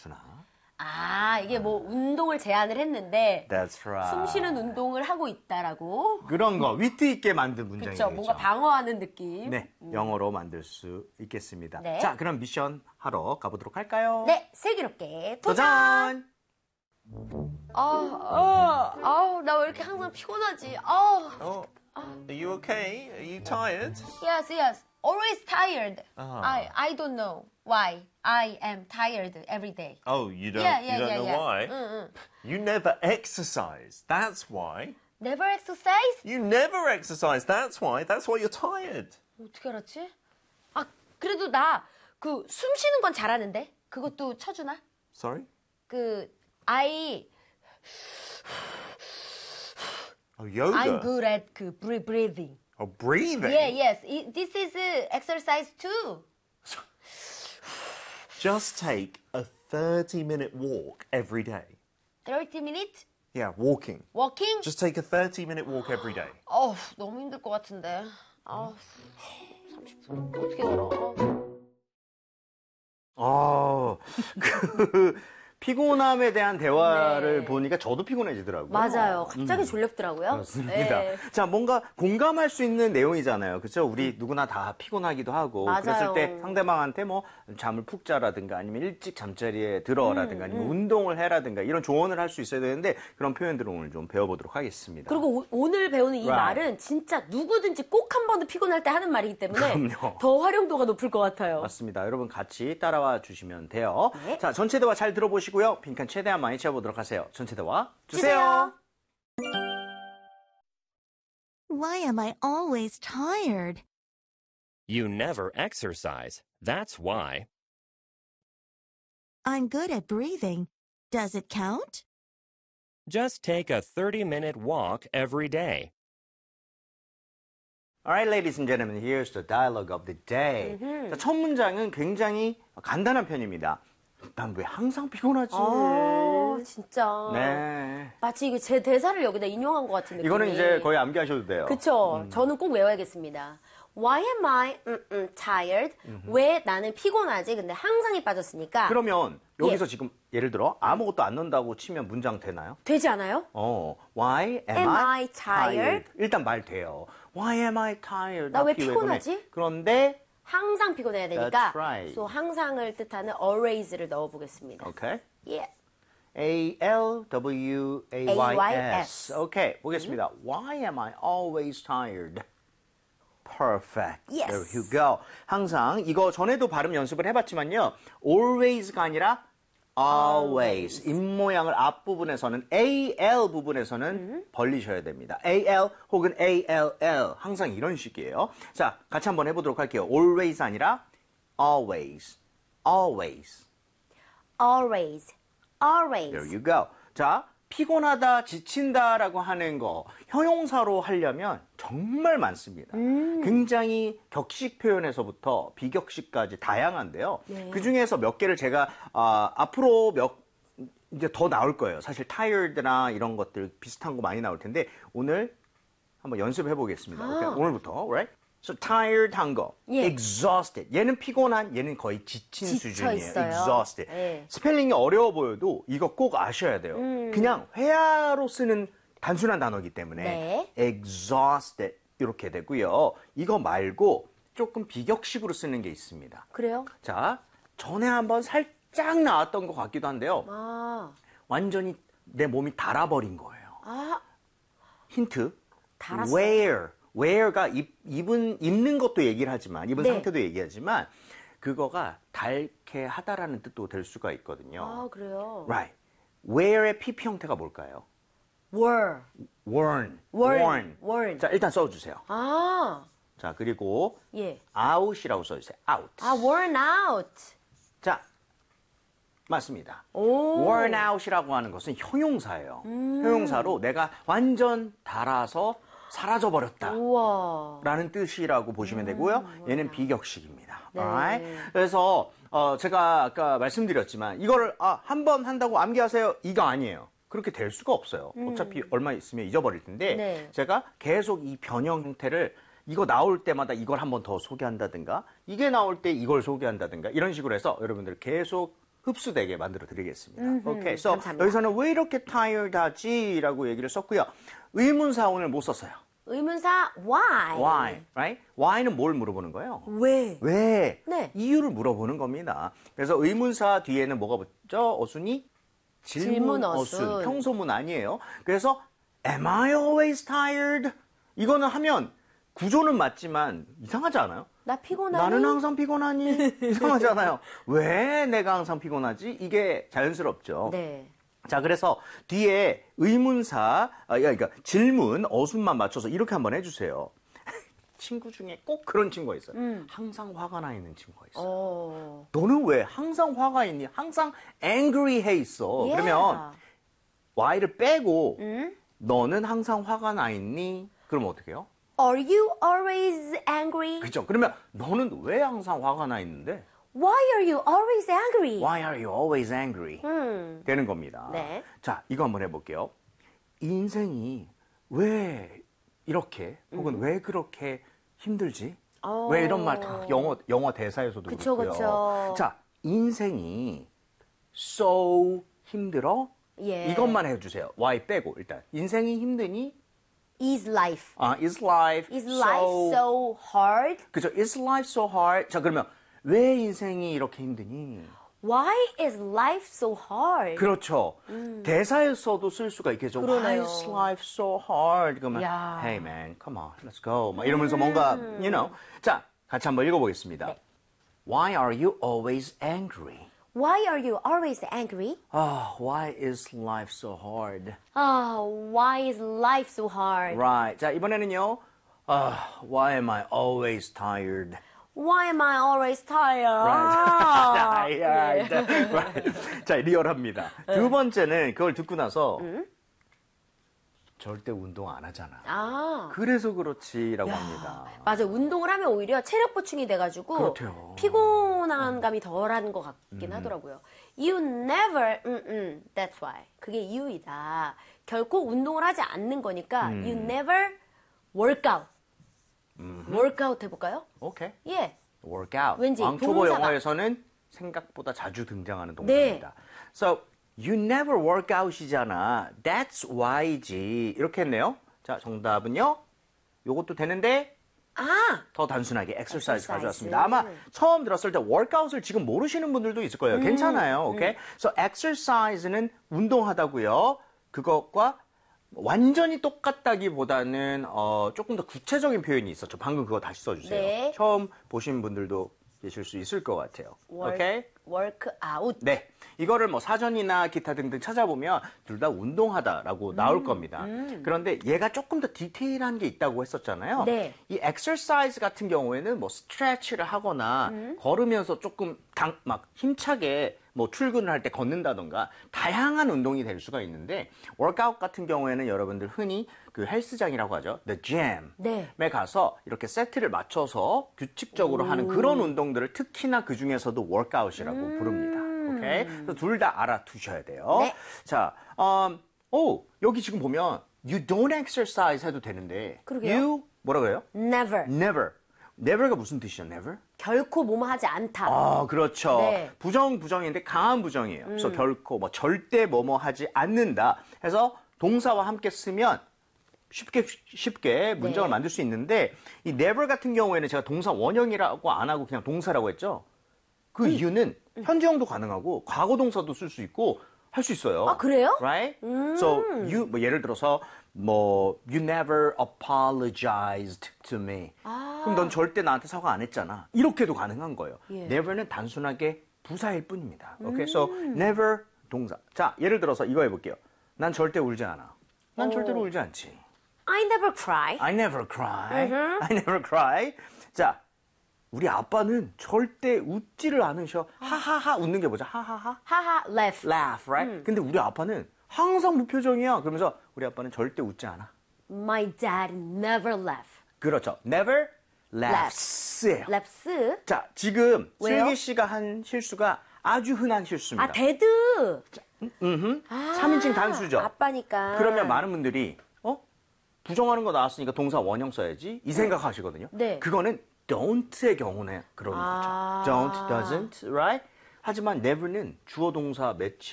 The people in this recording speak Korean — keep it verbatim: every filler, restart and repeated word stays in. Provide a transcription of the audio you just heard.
주나? 아, 이게 뭐 운동을 제안을 했는데 That's right. 숨 쉬는 운동을 하고 있다라고. 그런 거 위트 있게 만든 문장이죠. 그렇죠. 뭔가 방어하는 느낌. 네, 음. 영어로 만들 수 있겠습니다. 네. 자, 그럼 미션 하러 가보도록 할까요? 네, 슬기롭게 도전! 도전! 아, 아, 아우, 나 왜 이렇게 항상 피곤하지? 아우. Oh, are you okay? Are you tired? Yes, yes. Always tired. Ah. I, I don't know why I am tired every day. Oh, you don't, Yeah, yeah, you don't yeah, know yeah. why? 응, 응. You never exercise. That's why. Never exercise? You never exercise. That's why. That's why you're tired. 어떻게 알았지? 아, 그래도 나 그 숨 쉬는 건 잘하는데? 그것도 쳐주나? Sorry? 그 I Oh, yoga. I'm good at 그 breathing. Oh, breathing. Yeah, yes. It, this is uh, exercise too. Just take a thirty-minute walk every day. thirty minutes Yeah, walking. walking? Just take a thirty-minute walk every day. 어우, 너무 힘들 것 같은데. 아, 삼십 분 어떻게 걸어? 어, 그 피곤함에 대한 대화를 네. 보니까 저도 피곤해지더라고요. 맞아요. 갑자기 졸렵더라고요. 그렇습니다. 네. 자, 뭔가 공감할 수 있는 내용이잖아요. 그렇죠? 우리 누구나 다 피곤하기도 하고 맞아요. 그랬을 때 상대방한테 뭐 잠을 푹 자라든가 아니면 일찍 잠자리에 들어라든가 음, 아니면 음. 운동을 해라든가 이런 조언을 할 수 있어야 되는데 그런 표현들을 오늘 좀 배워보도록 하겠습니다. 그리고 오, 오늘 배우는 이 Right. 말은 진짜 누구든지 꼭 한 번도 피곤할 때 하는 말이기 때문에 그럼요. 더 활용도가 높을 것 같아요. 맞습니다. 여러분 같이 따라와 주시면 돼요. 네. 자, 전체 대화 잘 들어보시고요. 빈칸 최대한 많이 채워보도록 하세요. 전체 대화 주세요. 주세요. Why am I always tired? You never exercise. That's why. I'm good at breathing. Does it count? Just take a thirty-minute walk every day. Alright, ladies and gentlemen, here's the dialogue of the day. 자, 첫 문장은 굉장히 간단한 편입니다. 난 왜 항상 피곤하지? 아, 진짜. 네. 마치 이게 제 대사를 여기다 인용한 것 같은 느낌이. 이거는 이제 거의 암기하셔도 돼요. 그쵸. 저는 꼭 외워야겠습니다. Why am I 음, 음, tired? 왜 나는 피곤하지? 근데 항상이 빠졌으니까. 그러면 여기서 예. 지금 예를 들어 아무것도 안 넣는다고 치면 문장 되나요? 되지 않아요? 어, why am, Am I, I tired? 일단 말 돼요. Why am I tired? 나 왜 피- 피곤하지? 피곤해? 그런데 항상 피곤해야 되니까. That's right. so 항상을 뜻하는 always를 넣어보겠습니다. 오케이. Yeah. A L W A A Y Y S. S. 오케이, 보겠습니다. Why am I always tired? Perfect. Yes. There you go. 항상 이거 전에도 발음 연습을 해봤지만요. always가 아니라 always. 입모양을 앞부분에서는 A L 부분에서는 음. 벌리셔야 됩니다. A L 혹은 A L L. 항상 이런 식이에요. 자, 같이 한번 해보도록 할게요. always 아니라 always. always. always. always. There you go. 자, 피곤하다, 지친다라고 하는 거 형용사로 하려면 정말 많습니다. 음. 굉장히 격식 표현에서부터 비격식까지 다양한데요. 네. 그 중에서 몇 개를 제가 아, 앞으로 몇 이제 더 나올 거예요. 사실 tired나 이런 것들 비슷한 거 많이 나올 텐데 오늘 한번 연습해 보겠습니다. 아. 오케이? 오늘부터, right? So tired 한 거, 예. exhausted. 얘는 피곤한, 얘는 거의 지친 지쳐 수준이에요. 있어요. exhausted. 예. 스펠링이 어려워 보여도 이거 꼭 아셔야 돼요. 음. 그냥 회화로 쓰는 단순한 단어이기 때문에 네. exhausted 이렇게 되고요. 이거 말고 조금 비격식으로 쓰는 게 있습니다. 그래요? 자, 전에 한번 살짝 나왔던 것 같기도 한데요. 아. 완전히 내 몸이 닳아버린 거예요. 아. 힌트. 닳았어요? wear. wear가 입, 입은, 입는 것도 얘기를 하지만, 입은 네. 상태도 얘기하지만, 그거가 닳게 하다라는 뜻도 될 수가 있거든요. 아, 그래요? Right. wear의 피피 형태가 뭘까요? were. worn. worn. worn. 자, 일단 써주세요. 아. 자, 그리고 예. out이라고 써주세요. out. 아, worn out. 자, 맞습니다. 오. worn out이라고 하는 것은 형용사예요. 음. 형용사로 내가 완전 닳아서 사라져버렸다. 우와. 라는 뜻이라고 보시면 되고요. 얘는 비격식입니다. 네. alright? 그래서 어, 제가 아까 말씀드렸지만 이거를 아, 한 번 한다고 암기하세요. 이거 아니에요. 그렇게 될 수가 없어요. 어차피 얼마 있으면 잊어버릴 텐데 네. 제가 계속 이 변형 형태를 이거 나올 때마다 이걸 한 번 더 소개한다든가 이게 나올 때 이걸 소개한다든가 이런 식으로 해서 여러분들 계속 흡수되게 만들어 드리겠습니다. 오케이. Okay, so 감사합니다. 여기서는 왜 이렇게 tired하지라고 얘기를 썼고요. 의문사 오늘 못 썼어요. 의문사 why. Why, right? Why는 뭘 물어보는 거예요? 왜? 왜? 네. 이유를 물어보는 겁니다. 그래서 의문사 뒤에는 뭐가 붙죠? 어순이? 질문, 질문 어순. 어순. 평소문 아니에요. 그래서 Am I always tired? 이거는 하면 구조는 맞지만 이상하지 않아요? 나 피곤하니? 나는 항상 피곤하니? 이상하잖아요. 왜 내가 항상 피곤하지? 이게 자연스럽죠. 네. 자, 그래서 뒤에 의문사, 아, 그러니까 질문, 어순만 맞춰서 이렇게 한번 해주세요. 친구 중에 꼭 그런 친구가 있어요. 음. 항상 화가 나 있는 친구가 있어요. 어. 너는 왜 항상 화가 있니? 항상 angry 해 있어. Yeah. 그러면 Y를 빼고 음? 너는 항상 화가 나 있니? 그럼 어떻게 해요? Are you always angry? 그죠? 그러면 너는 왜 항상 화가 나 있는데? Why are you always angry? Why are you always angry? 음. 되는 겁니다. 네. 자, 이거 한번 해볼게요. 인생이 왜 이렇게 혹은 왜 그렇게 힘들지? 어. 왜 이런 말 다 영어 영어 대사에서도 그쵸, 그렇고요. 그쵸. 자, 인생이 so 힘들어? 예. 이것만 해주세요. Why 빼고 일단 인생이 힘드니? Is life. 아, is life Is life so hard? 그죠? Is life so hard? 자, 그러면 왜 인생이 이렇게 힘드니? Why is life so hard? 그렇죠. 대사에서도 쓸 수가 있겠죠. 음. 그러네요. Why is life so hard? 그러면 야. Hey man, come on, let's go. 막 이러면서 뭔가, 음. you know. 자, 같이 한번 읽어보겠습니다. 네. Why are you always angry? Why are you always angry? Oh, why is life so hard? Oh, why is life so hard? Right. 자, 이번에는요. Uh, why am I always tired? Why am I always tired? Right. tired. Right. 자, 리얼합니다. 두 번째는 그걸 듣고 나서 절대 운동 안 하잖아. 아, 그래서 그렇지라고 합니다. 맞아. 운동을 하면 오히려 체력 보충이 돼가지고 그렇대요. 피곤한 감이 덜한 것 같긴 음. 하더라고요. You never, 음, 음, that's why. 그게 이유이다. 결코 운동을 하지 않는 거니까 음. you never work out. workout 해볼까요? 오케이. 예. workout. 왠지 왕초보 동사가- 영어에서는 생각보다 자주 등장하는 동사입니다. So, you never work out이잖아. That's why지. 이렇게 했네요. 자, 정답은요. 요것도 되는데 아, 더 단순하게 exercise exercise. 가져왔습니다. 아마 처음 들었을 때 workout을 지금 모르시는 분들도 있을 거예요. 괜찮아요. 오케이. So exercise는 운동하다고요. 그것과 완전히 똑같다기보다는 어, 조금 더 구체적인 표현이 있었죠. 방금 그거 다시 써주세요. 네. 처음 보신 분들도 계실 수 있을 것 같아요. work, 오케이. work out. 네. 이거를 뭐 사전이나 기타 등등 찾아보면 둘 다 운동하다라고 나올 겁니다. 그런데 얘가 조금 더 디테일한 게 있다고 했었잖아요. 네. 이 exercise 같은 경우에는 뭐 스트레치를 하거나 걸으면서 조금 당, 막 힘차게 뭐 출근을 할 때 걷는다던가 다양한 운동이 될 수가 있는데 workout 같은 경우에는 여러분들 흔히 그 헬스장이라고 하죠. The gym에 네. 가서 이렇게 세트를 맞춰서 규칙적으로 하는 그런 운동들을 특히나 그 중에서도 workout이라고 부릅니다. 오케이? 그래서 둘 다 알아두셔야 돼요. 네. 자, 음, 오, 여기 지금 보면 you don't exercise 해도 되는데 그러게요. you 뭐라고 해요? never. never. never가 무슨 뜻이야? never? 결코 뭐뭐 하지 않다. 아, 그렇죠. 네. 부정 부정인데 강한 부정이에요. 그래서 결코 뭐 절대 뭐뭐 하지 않는다 해서 동사와 함께 쓰면 쉽게 쉽게 문장을 네. 만들 수 있는데 이 never 같은 경우에는 제가 동사 원형이라고 안 하고 그냥 동사라고 했죠. 그 이유는 현재형도 가능하고 과거 동사도 쓸 수 있고 할 수 있어요. 아, 그래요? Right? So you 뭐 예를 들어서 뭐 you never apologized to me. 그럼 넌 절대 나한테 사과 안 했잖아. 이렇게도 가능한 거예요. 예. never는 단순하게 부사일 뿐입니다. 오케이. So never 동사. 자, 예를 들어서 이거 해 볼게요. 난 절대 울지 않아. 난 절대로 울지 않지. I never cry. I never cry. I never cry. 자, 우리 아빠는 절대 웃지를 않으셔. 하하하 웃는 게 뭐죠? 하하하. 하하, laugh. laugh, right? 근데 우리 아빠는 항상 무표정이야. 그러면서 우리 아빠는 절대 웃지 않아. My dad never laugh. 그렇죠. never laughs. laughs? 자, 지금 왜요? 슬기 씨가 한 실수가 아주 흔한 실수입니다. 아, 데드. 아, 삼인칭 단수죠. 아빠니까. 그러면 많은 분들이 어? 부정하는 거 나왔으니까 동사 원형 써야지 이 생각하시거든요. 네. 그거는 don't의 경우는 그러는 아. 거죠. don't, doesn't, right? 하지만 never는 주어 동사 매치